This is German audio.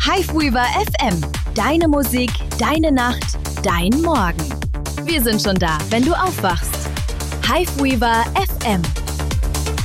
Hiveweaver FM. Deine Musik, deine Nacht, dein Morgen. Wir sind schon da, wenn du aufwachst. Hiveweaver FM.